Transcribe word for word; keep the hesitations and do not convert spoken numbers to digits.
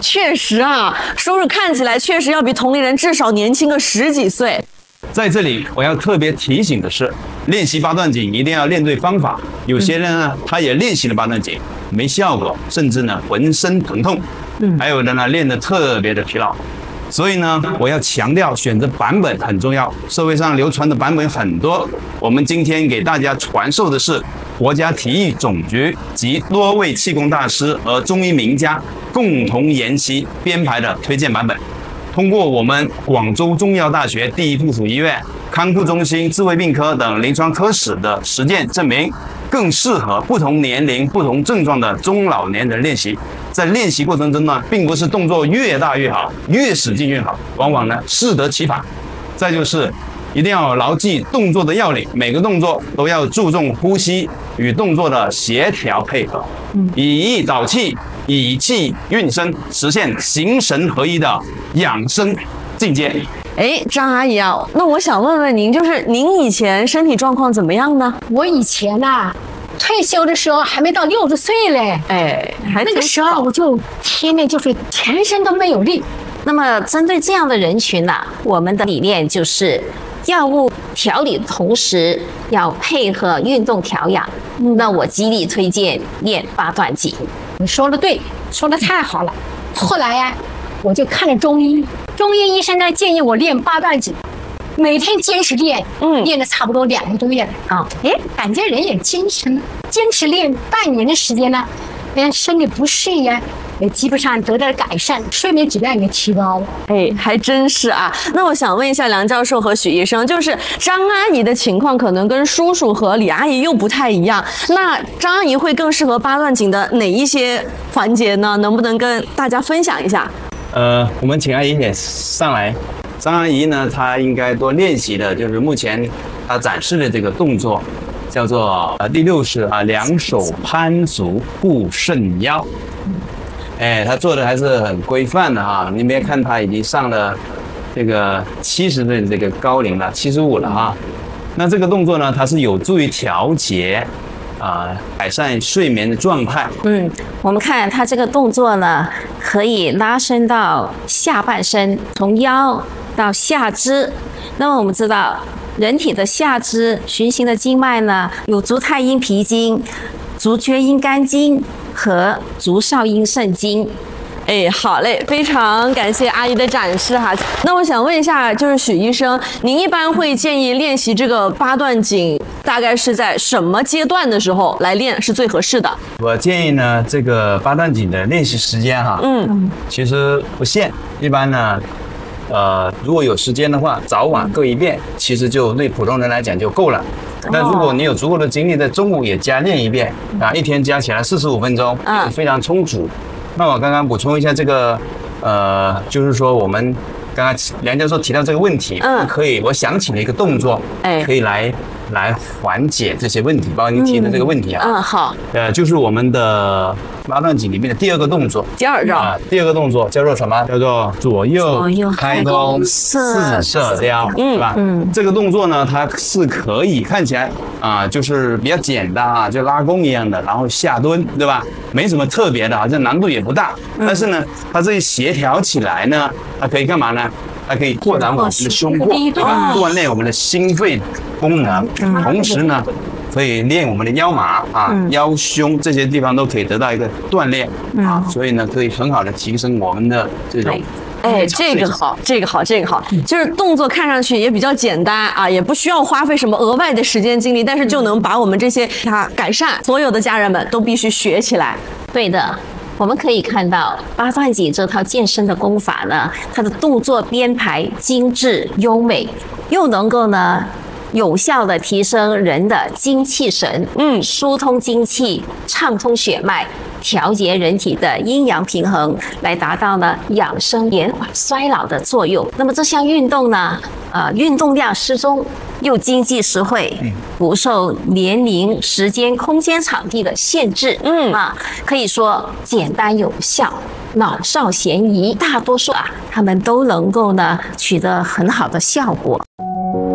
确实啊，叔叔看起来确实要比同龄人至少年轻个十几岁。 在这里，我要特别提醒的是，练习八段锦一定要练对方法。有些人呢，他也练习了八段锦，没效果，甚至呢浑身疼痛。嗯，还有的呢练得特别的疲劳。所以呢，我要强调选择版本很重要。社会上流传的版本很多，我们今天给大家传授的是国家体育总局及多位气功大师和中医名家共同研习编排的推荐版本。通过我们广州中医药大学第一附属医院康复中心智慧病科等临床科室的实践证明，更适合不同年龄、不同症状的中老年人练习。在练习过程中呢，并不是动作越大越好，越使劲越好，往往呢适得其反。再就是一定要牢记动作的要领，每个动作都要注重呼吸与动作的协调配合，以意导气，以气运身，实现形神合一的养生境界。 哎，张阿姨啊，那我想问问您，就是您以前身体状况怎么样呢？ 我以前呐、啊，退休的时候还没到六十岁嘞， 哎，还那个时候我就天天就是全身都没有力。 那么针对这样的人群呢、啊，我们的理念就是药物调理的同时要配合运动调养。那我极力推荐练八段锦。 你说的对，说的太好了。后来呀、啊，我就看了中医，中医医生呢建议我练八段锦，每天坚持练，嗯，练了差不多两个多月了啊，哎，感觉人也精神了。坚持练半年的时间呢，连身体不适呀，也基本上得到了改善，睡眠质量也提高了。 哎，还真是啊。那我想问一下梁教授和许医生，就是张阿姨的情况可能跟叔叔和李阿姨又不太一样，那张阿姨会更适合八段锦的哪一些环节呢？能不能跟大家分享一下？ 呃，我们请阿姨也上来。张阿姨呢，她应该多练习的就是目前她展示的这个动作，叫做呃第六式啊，两手攀足护肾腰。哎，她做的还是很规范的哈。你别看她已经上了这个七十岁的这个高龄了，七十五了哈。那这个动作呢，它是有助于调节啊、呃，改善睡眠的状态。 嗯，我们看它这个动作呢，可以拉伸到下半身，从腰到下肢。那么我们知道，人体的下肢循行的经脉呢，有足太阴脾经、足厥阴肝经和足少阴肾经。 哎，好嘞，非常感谢阿姨的展示哈。那我想问一下，就是许医生，您一般会建议练习这个八段锦，大概是在什么阶段的时候来练是最合适的？ 我建议呢，这个八段锦的练习时间哈，嗯，其实不限，一般呢，呃，如果有时间的话，早晚各一遍，其实就对普通人来讲就够了。那如果你有足够的精力，在中午也加练一遍啊，一天加起来四十五分钟，嗯，非常充足。那我刚刚补充一下这个，呃，就是说我们刚刚梁教授提到这个问题，嗯，可以，我想起了一个动作，哎，可以来来缓解这些问题，包括您提的这个问题啊， 嗯，好， 呃，就是我们的八段锦里面的第二个动作， 第二招啊， 第二个动作叫做什么？叫做左右开弓四射雕，嗯，是吧？嗯，这个动作呢，它是可以看起来啊，就是比较简单啊，就拉弓一样的，然后下蹲，对吧？没什么特别的，好像难度也不大。但是呢，它这一协调起来呢，它可以干嘛呢？它可以扩展我们的胸廓，对吧？锻炼我们的心肺功能，同时呢，可以练我们的腰麻啊、腰胸这些地方都可以得到一个锻炼啊，所以呢，可以很好的提升我们的这种。 哎，这个好，这个好，这个好，就是动作看上去也比较简单啊，也不需要花费什么额外的时间精力，但是就能把我们这些它改善。所有的家人们都必须学起来。 对的。我们可以看到八段锦这套健身的功法呢，它的动作编排精致优美，又能够呢有效的提升人的精气神，嗯，疏通精气，畅通血脉，调节人体的阴阳平衡，来达到呢养生延缓衰老的作用。那么这项运动呢，呃，运动量适中，又经济实惠，不受年龄、时间、空间、场地的限制，嗯啊，可以说简单有效，老少咸宜，大多数啊，他们都能够呢取得很好的效果。